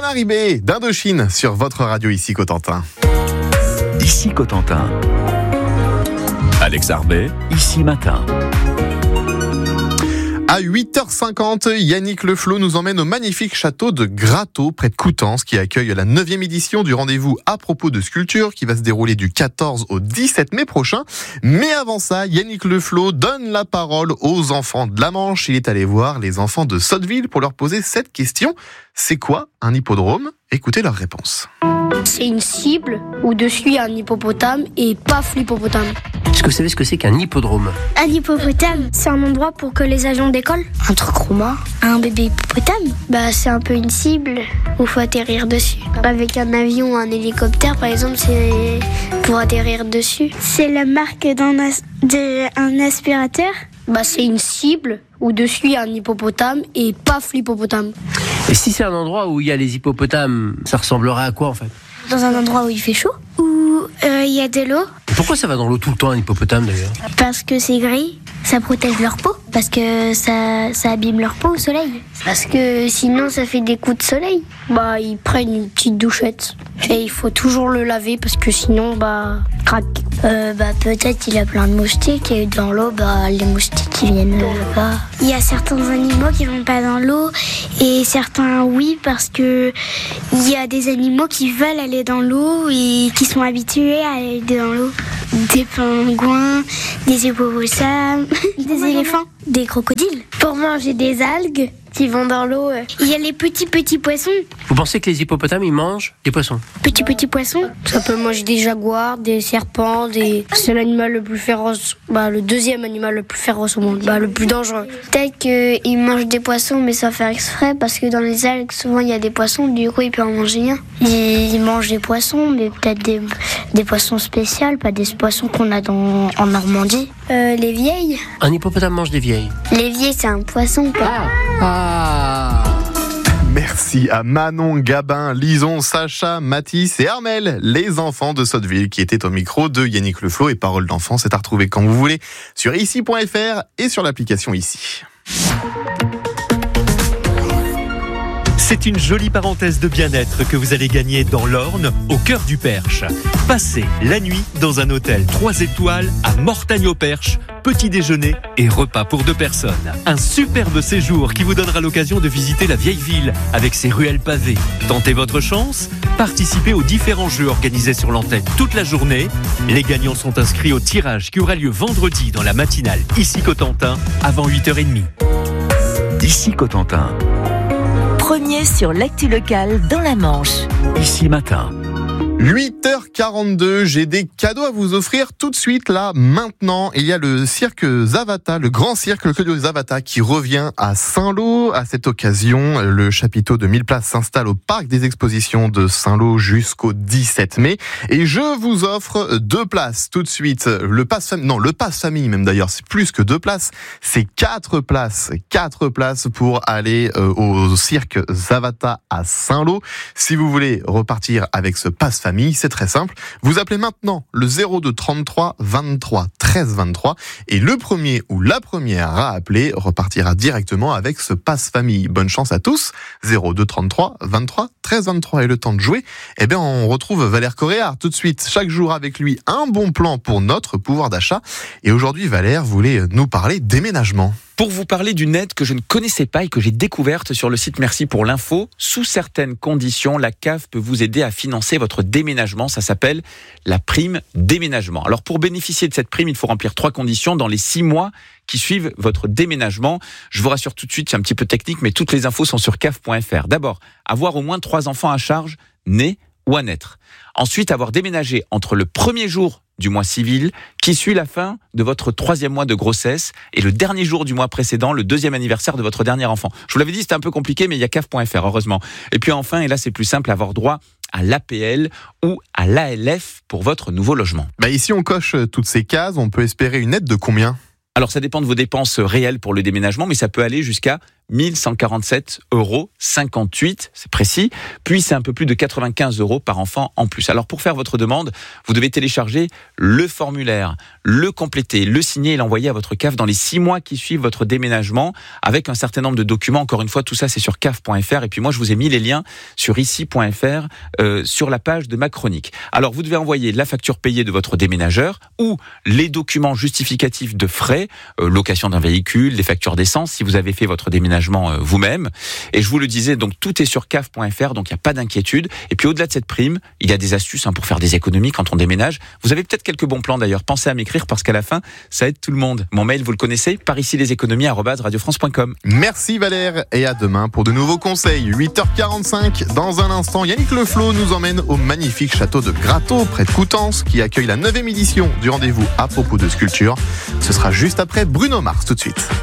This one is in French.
Canary Bay d'Indochine sur votre radio ici Cotentin. Ici Cotentin. Alex Arbet, ici Matin. À 8h50, Yannick Le Flot nous emmène au magnifique château de Gratteau, près de Coutances, qui accueille la 9e édition du rendez-vous à propos de sculpture, qui va se dérouler du 14 au 17 mai prochain. Mais avant ça, Yannick Le Flot donne la parole aux enfants de la Manche. Il est allé voir les enfants de Sotteville pour leur poser cette question. C'est quoi un hippodrome ? Écoutez leur réponse. C'est une cible où dessus il y a un hippopotame et paf l'hippopotame. Est-ce que vous savez ce que c'est qu'un hippodrome ? Un hippopotame, c'est un endroit pour que les agents décollent. Un truc roumain. Un bébé hippopotame, c'est un peu une cible où il faut atterrir dessus. Avec un avion ou un hélicoptère par exemple, c'est pour atterrir dessus. C'est la marque d'un aspirateur. C'est une cible où dessus il y a un hippopotame et paf l'hippopotame. Et si c'est un endroit où il y a les hippopotames, ça ressemblerait à quoi en fait ? Dans un endroit où il fait chaud, où il y a de l'eau. Pourquoi ça va dans l'eau tout le temps un hippopotame d'ailleurs ? Parce que c'est gris, ça protège leur peau. Parce que ça abîme leur peau au soleil. Parce que sinon ça fait des coups de soleil. Ils prennent une petite douchette. Et il faut toujours le laver parce que sinon craque. Peut-être il y a plein de moustiques et dans l'eau les moustiques ils viennent pas. Il y a certains animaux qui vont pas dans l'eau et certains oui parce que il y a des animaux qui veulent aller dans l'eau et qui sont habitués à aller dans l'eau. Des pingouins, des hippopotames, des éléphants, des crocodiles. Pour manger des algues qui vont dans l'eau. Il y a les petits poissons. Vous pensez que les hippopotames ils mangent des poissons ? Petits poissons. Ça peut manger des jaguars, des serpents, C'est l'animal le plus féroce. Le deuxième animal le plus féroce au monde. Le plus dangereux. Peut-être qu'il mange des poissons mais sans faire exprès parce que dans les algues souvent il y a des poissons, du coup il peut en manger un. Il mange des poissons mais peut-être des poissons spéciaux, pas des poissons qu'on a en Normandie. Les vieilles. Un hippopotame mange des vieilles. Les vieilles c'est un poisson quoi. Merci à Manon, Gabin, Lison, Sacha, Mathis et Armel, les enfants de Sotteville qui étaient au micro de Yannick Le Flot et Paroles d'enfants. C'est à retrouver quand vous voulez sur ici.fr et sur l'application Ici. C'est une jolie parenthèse de bien-être que vous allez gagner dans l'Orne, au cœur du Perche. Passez la nuit dans un hôtel 3 étoiles à Mortagne-au-Perche, petit déjeuner et repas pour 2 personnes. Un superbe séjour qui vous donnera l'occasion de visiter la vieille ville avec ses ruelles pavées. Tentez votre chance, participez aux différents jeux organisés sur l'antenne toute la journée. Les gagnants sont inscrits au tirage qui aura lieu vendredi dans la matinale Ici Cotentin avant 8h30. Ici Cotentin. Premier sur l'actu locale dans la Manche. Ici Matin. 8h42, j'ai des cadeaux à vous offrir tout de suite là, maintenant. Il y a le cirque Zavata, le grand cirque, le Clodio Zavata qui revient à Saint-Lô. À cette occasion, le chapiteau de 1000 places s'installe au parc des expositions de Saint-Lô jusqu'au 17 mai. Et je vous offre 2 places tout de suite. Le pass famille même d'ailleurs, c'est plus que 2 places. C'est 4 places. 4 places pour aller au cirque Zavata à Saint-Lô. Si vous voulez repartir avec ce pass famille, c'est très simple. Vous appelez maintenant le 02 33 23 13 23 et le premier ou la première à appeler repartira directement avec ce pass famille. Bonne chance à tous. 02 33 23 13 23 et le temps de jouer. On retrouve Valère Coréard tout de suite. Chaque jour avec lui, un bon plan pour notre pouvoir d'achat. Et aujourd'hui, Valère voulait nous parler déménagement. Pour vous parler d'une aide que je ne connaissais pas et que j'ai découverte sur le site Merci pour l'info. Sous certaines conditions, la CAF peut vous aider à financer votre déménagement. Ça s'appelle la prime déménagement. Alors pour bénéficier de cette prime, il faut remplir 3 conditions dans les 6 mois qui suivent votre déménagement. Je vous rassure tout de suite, c'est un petit peu technique, mais toutes les infos sont sur caf.fr. D'abord, avoir au moins 3 enfants à charge, nés ou à naître. Ensuite, avoir déménagé entre le premier jour du mois civil qui suit la fin de votre 3e mois de grossesse et le dernier jour du mois précédent, le 2e anniversaire de votre dernier enfant. Je vous l'avais dit, c'était un peu compliqué, mais il y a caf.fr, heureusement. Et puis enfin, et là c'est plus simple, avoir droit à l'APL ou à l'ALF pour votre nouveau logement. Ici on coche toutes ces cases, on peut espérer une aide de combien ? Alors ça dépend de vos dépenses réelles pour le déménagement, mais ça peut aller jusqu'à 1147,58 €, c'est précis. Puis c'est un peu plus de 95 € par enfant en plus. Alors pour faire votre demande, vous devez télécharger le formulaire, le compléter, le signer et l'envoyer à votre CAF dans les 6 mois qui suivent votre déménagement avec un certain nombre de documents. Encore une fois, tout ça c'est sur caf.fr et puis moi je vous ai mis les liens sur ici.fr sur la page de ma chronique. Alors vous devez envoyer la facture payée de votre déménageur ou les documents justificatifs de frais, location d'un véhicule, des factures d'essence si vous avez fait votre déménagement vous-même. Et je vous le disais, donc tout est sur caf.fr, donc il n'y a pas d'inquiétude. Et puis au-delà de cette prime, il y a des astuces pour faire des économies quand on déménage. Vous avez peut-être quelques bons plans d'ailleurs. Pensez à m'écrire parce qu'à la fin, ça aide tout le monde. Mon mail, vous le connaissez, par ici leséconomies@radiofrance.com. Merci Valère et à demain pour de nouveaux conseils. 8h45, dans un instant, Yannick Le Floh nous emmène au magnifique château de Gratteau, près de Coutances, qui accueille la 9e édition du rendez-vous à propos de sculpture. Ce sera juste après Bruno Mars, tout de suite.